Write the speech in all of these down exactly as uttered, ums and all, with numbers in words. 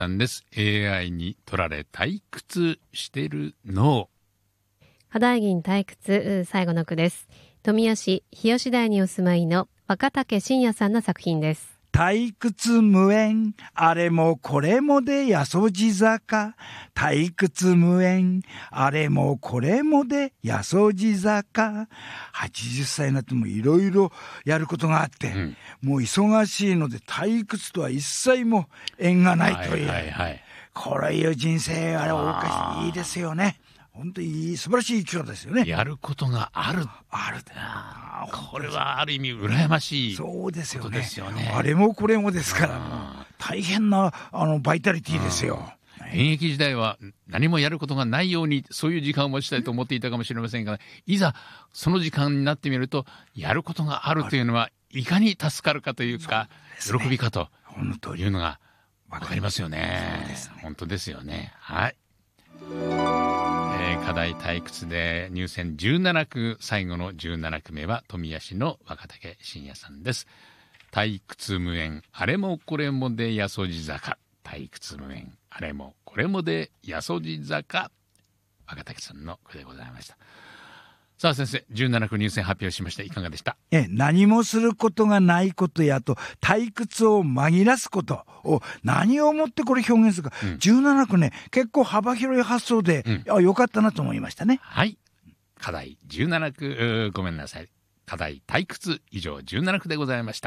なんです。 エーアイ に取られ退屈してるの。 課題銀退屈、最後の句です。富谷市日吉台にお住まいの若竹真也さんの作品です。 退屈無縁、あれもこれもでやそじ坂。退屈無縁、あれもこれもでやそじ坂。はちじゅっさいになってもいろいろやることがあって、うん、もう忙しいので退屈とは一切も縁がないという、はいはいはい、これいう人生あれおかしいいいですよね。本当に素晴らしい生き方ですよね。 やることがあるあるあこれはある意味羨ましいことですよね。そうですよね。 あれもこれもですから大変なあのバイタリティですよ。 現役時代は何もやることがないようにそういう時間を持ちたいと思っていたかもしれませんが、いざその時間になってみるとやることがあるというのはいかに助かるかというか、ね、喜びかというのが分かりますよね。本当ですよね。はい、えー、課題退屈で入選じゅうななく、最後のじゅうななくめは富谷市の若竹真也さんです。退屈無縁、あれもこれもでやそじ坂。退屈無縁、あれもこれもでやそじ坂。若竹さんの句でございました。さあ先生、じゅうななく入選発表しました。いかがでした？ え何もすることがないことやと退屈を紛らすことを何をもってこれ表現するか、うん、じゅうななくね結構幅広い発想で、うん、あよかったなと思いましたね。 はい、課題じゅうななく、ごめんなさい、課題退屈、以上じゅうななくでございました。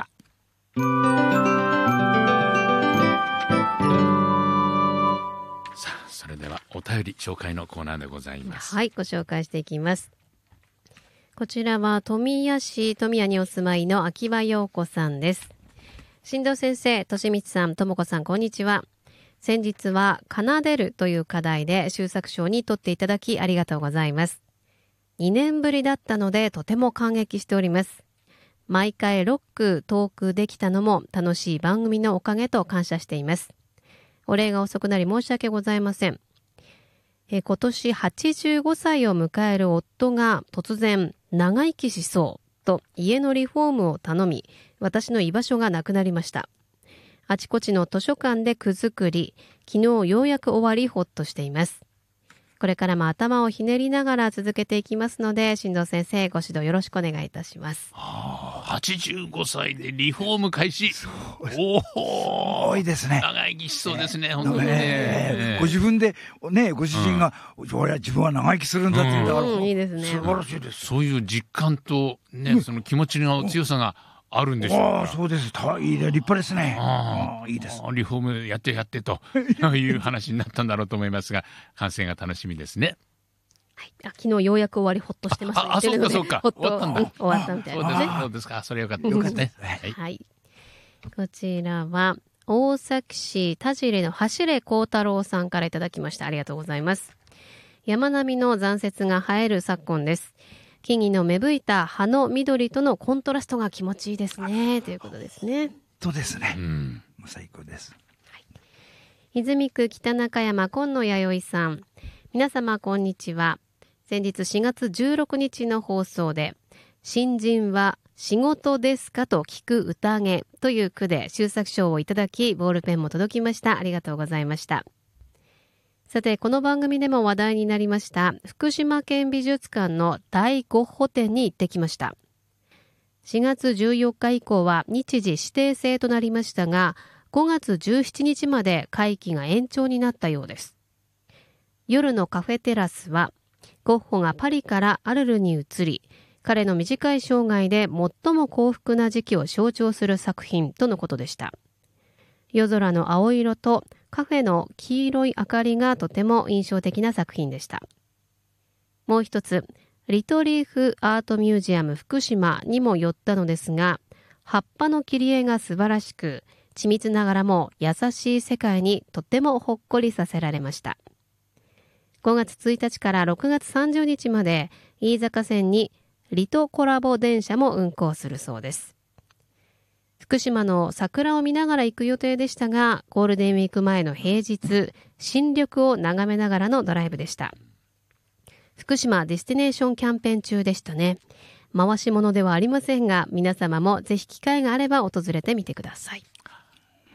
さあそれではお便り紹介のコーナーでございます。 はい、ご紹介していきます。こちらは富谷市富谷にお住まいの秋葉陽子さんです。新藤先生、利光さん、智子さん、こんにちは。先日は奏でるという課題で修作賞に取っていただきありがとうございます。にねんぶりだったのでとても感激しております。毎回ろっくトークできたのも楽しい番組のおかげと感謝しています。お礼が遅くなり申し訳ございません。え今年はちじゅうごさいを迎える夫が突然長生きしそうと家のリフォームを頼み、私の居場所がなくなりました。あちこちの図書館で句作り、昨日ようやく終わりほっとしています。これからも頭をひねりながら続けていきますので、新藤先生ご指導よろしくお願いいたします。 はあ、はちじゅうごさいでリフォーム開始。おお、すごいですね。 長生きしそうですね、ね、本当にね、 ね。ご自分でね、ご主人が、うん、俺は自分は長生きするんだって言ったら、うん、 いいですね。 素晴らしいです。 そういう実感とね、うん、その気持ちの強さがあるんでしょうか。 あ、そうです。たいいね、立派ですね。 ああ、いいです。リフォームやってやってという話になったんだろうと思いますが、完成が楽しみですね。 はい、あ昨日ようやく終わりほっとしてました。 ああ、そうかそうか。終わったんだ。 うん、終わったみたいですね。 そうですか。それよかったよかったね。はい。 はい、こちらは大崎市田尻の走れ幸太郎さんからいただきました。ありがとうございます。山並みの残雪が映える昨今です。木々の芽吹いた葉の緑とのコントラストが気持ちいいですね、ということですね。 そうですね、 うん、 もう最高です。 はい、泉区北中山今野弥生さん、皆様こんにちは。先日しがつじゅうろくにちの放送で、新人は仕事ですかと聞く宴という句で修作賞をいただき、ボールペンも届きました。ありがとうございました。さて、この番組でも話題になりました福島県美術館の大ゴッホ展に行ってきました。しがつじゅうよっか以降は日時指定制となりましたが、ごがつじゅうしちにちまで会期が延長になったようです。夜のカフェテラスはゴッホがパリからアルルに移り、彼の短い生涯で最も幸福な時期を象徴する作品とのことでした。夜空の青色とカフェの黄色い明かりがとても印象的な作品でした。もう一つ、リトリーフアートミュージアム福島にも寄ったのですが、葉っぱの切り絵が素晴らしく、緻密ながらも優しい世界にとてもほっこりさせられました。ごがつついたちからろくがつさんじゅうにちまで飯坂線にリトコラボ電車も運行するそうです。福島の桜を見ながら行く予定でしたが、ゴールデンウィーク前の平日、新緑を眺めながらのドライブでした。福島ディスティネーションキャンペーン中でしたね。回し物ではありませんが、皆様もぜひ機会があれば訪れてみてください。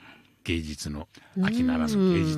芸術の秋ならぬ芸術